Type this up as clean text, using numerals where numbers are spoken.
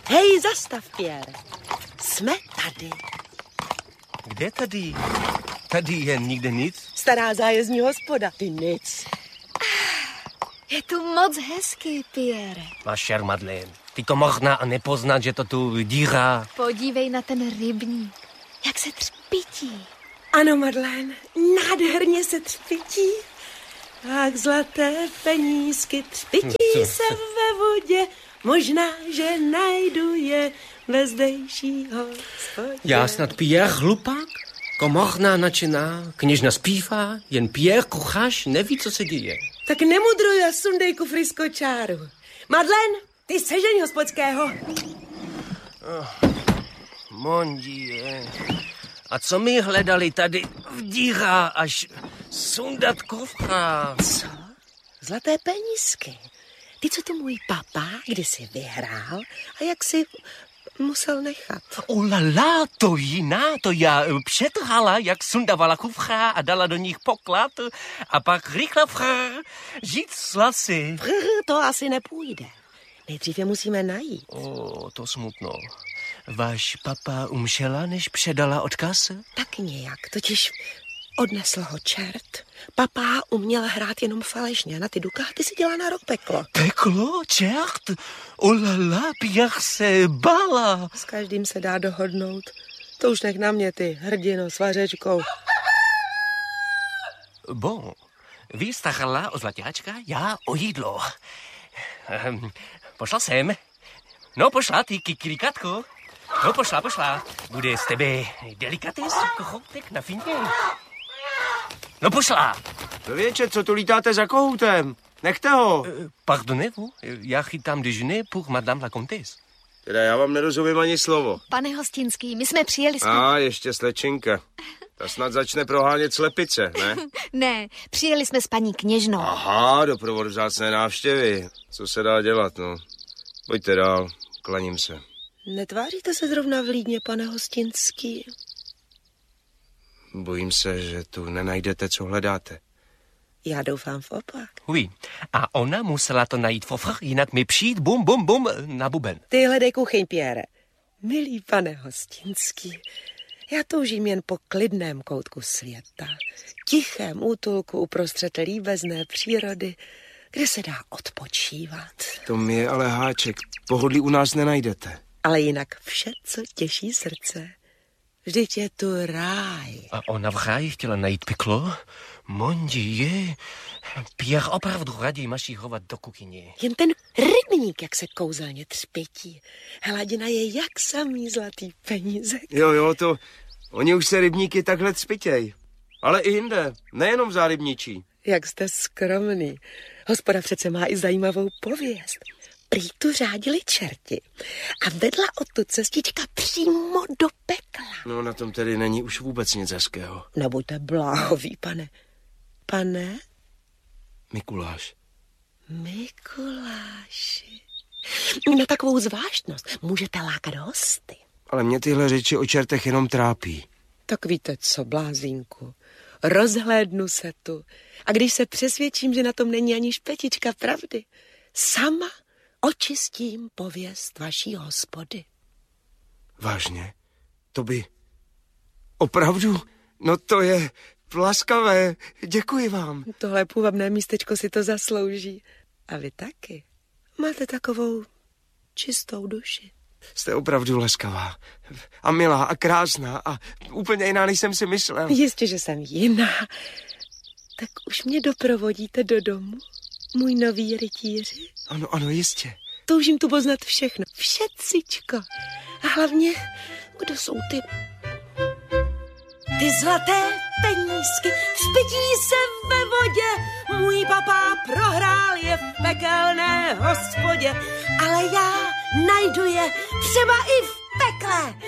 Hej, zastav, Pierre. Jsme tady. Kde tady? Tady je nikde nic. Stará zájezdní hospoda. Ty nic. Je tu moc hezký, Pierre. Máš šer, Madeleine. Ty to možná nepoznat, že to tu dírá. Podívej na ten rybník. Jak se třpití. Ano, Madeleine, nádherně se třpití. Tak zlaté penízky třpití se ve vodě. Možná, že najdu je ve zdejšího hospodě. Já snad Pierre hlupák? Komorná načená, kněžna zpívá, jen Pierre kuchař neví, co se děje. Tak nemudruj a sundej kufry z kočáru. Madeleine, ty sežeň hospodského. Mon Dieu. A co my hledali tady v díra až sundat kufra? Co? Zlaté penízky. Ty, co to můj papa kdysi vyhrál a jak si musel nechat. Olala, to jiná, to já přetrhala, jak sundavala kufra a dala do nich poklad a pak rychle žít s lasy. To asi nepůjde. Nejdřív je musíme najít. To smutno. Váš papa umřela, než předala odkaz? Tak nějak, totiž odnesl ho čert. Papa uměl hrát jenom falešně, na ty dukáty si dělá na rok peklo. Peklo? Čert? Olala, Pierre se bála. S každým se dá dohodnout. To už nech na mě, ty hrdino s vařečkou. Bon, vy starala o zlaťáčka, já o jídlo. Pošla jsem. No, pošla, ty kikirikatko. No, pošla. Bude z tebe delikates, kohoutek na fině. No, pošla. Člověče, co tu lítáte za kohoutem? Nechte ho. Pardonnez-vous, já chytám déjeuner pour madame la comtesse. Teda já vám nerozumím ani slovo. Pane Hostinský, my jsme přijeli s... Ještě slečinka. Ta snad začne prohánět slepice, ne? Ne, přijeli jsme s paní kněžnou. Aha, doprovod vzácné návštěvy. Co se dá dělat, no? Pojďte dál, klaním se. Netváříte se zrovna vlídně, pane Hostinský? Bojím se, že tu nenajdete, co hledáte. Já doufám v opak. Oui, a ona musela to najít fofr, jinak mi přijít bum, bum, bum na buben. Ty hledej kuchyň, Pierre. Milý pane Hostinský, já toužím jen po klidném koutku světa, tichém útulku uprostřed líbezné přírody, kde se dá odpočívat. To mi je ale háček. Pohodlí u nás nenajdete. Ale jinak vše, co těší srdce. Vždyť je tu ráj. A ona v ráji chtěla najít peklo? Mon Dieu, Pierre opravdu raději mašírovat do kuchyně. Jen ten rybník, jak se kouzelně třpětí. Hladina je jak samý zlatý penízek. Jo, to... Oni už se rybníky takhle třpitěj. Ale i jinde, nejenom v Zárybničí. Jak jste skromný. Hospoda přece má i zajímavou pověst. Prý tu řádili čerti a vedla odtud cestička přímo do pekla. No na tom tedy není už vůbec nic hezkého. Nebuďte bláhový, pane. Pane? Mikuláš. Mikuláši. Na takovou zvláštnost můžete lákat hosty. Ale mě tyhle řeči o čertech jenom trápí. Tak víte co, blázínku, rozhlédnu se tu a když se přesvědčím, že na tom není ani špetička pravdy, sama očistím pověst vaší hospody. Vážně? To by... Opravdu? No to je laskavé. Děkuji vám. Tohle půvabné místečko si to zaslouží. A vy taky. Máte takovou čistou duši. Jste opravdu laskavá. A milá a krásná a úplně jiná, než jsem si myslel. Jistě, že jsem jiná. Tak už mě doprovodíte do domu, můj nový rytíři? Ano, jistě. Toužím tu poznat všechno, všecičko. A hlavně, kdo jsou ty zlaté penízky, třpití se ve vodě. Můj papa prohrál je v pekelné hospodě, ale já najdu je třeba i v pekle.